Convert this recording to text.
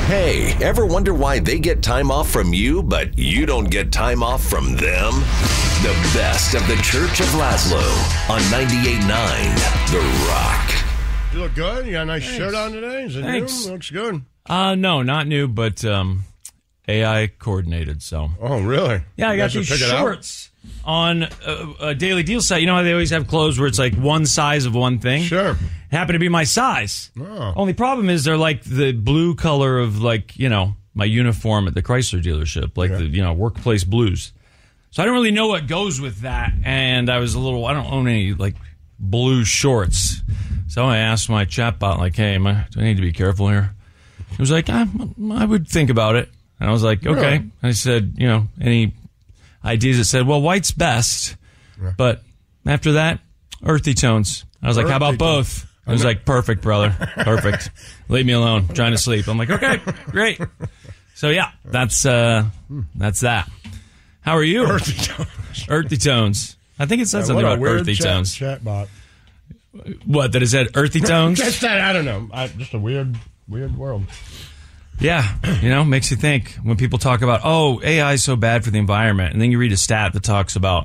Hey, ever wonder why they get time off from you, but you don't get time off from them? The best of the Church of Laszlo on 98.9 The Rock. You look good. You got a nice shirt on today. Is it Thanks. new? Looks good. No, not new, but AI coordinated. So. Oh, really? Yeah, I got these shorts on a Daily Deal site. You know how they always have clothes where it's like one size of one thing? Sure. It happened to be my size. Oh. Only problem is they're like the blue color of like, my uniform at the Chrysler dealership, like the, workplace blues. So I don't really know what goes with that. And I was I don't own any like blue shorts. So I asked my chatbot, like, hey, do I need to be careful here? He was like, I would think about it. And I was like, okay. Really? I said, any ideas? It said, well, white's best. Yeah. But after that, earthy tones. I was like, how about both? I was like, perfect, brother. Perfect. Leave me alone. I'm trying to sleep. I'm like, okay, great. So, yeah, that's that. How are you? Earthy tones. Earthy tones. I think it said something about earthy tones. Chatbot. What, that it said earthy tones? Just that, I don't know. Just a weird world. Yeah, makes you think when people talk about, AI is so bad for the environment, and then you read a stat that talks about